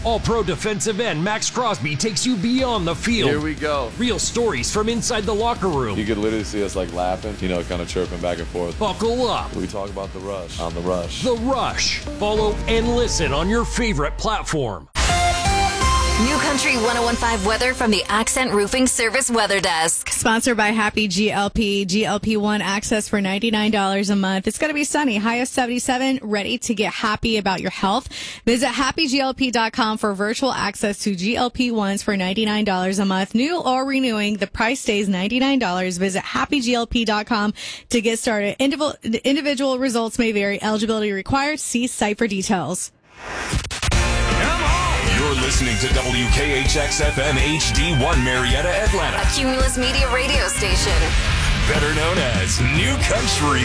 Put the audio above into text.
All-Pro defensive end Max Crosby takes you beyond the field. Here we go. Real stories from inside the locker room. You could literally see us like laughing, kind of chirping back and forth. Buckle up. We talk about The Rush on The Rush. The Rush. Follow and listen on your favorite platform. New Country 101.5 weather from the Accent Roofing Service Weather Desk. Sponsored by Happy GLP. GLP-1 access for $99 a month. It's going to be sunny. High of 77. Ready to get happy about your health. Visit happyglp.com for virtual access to GLP-1s for $99 a month. New or renewing, the price stays $99. Visit happyglp.com to get started. Individual results may vary. Eligibility required. See site for details. You're listening to WKHX-FM HD1 Marietta, Atlanta. A Cumulus Media radio station. Better known as New Country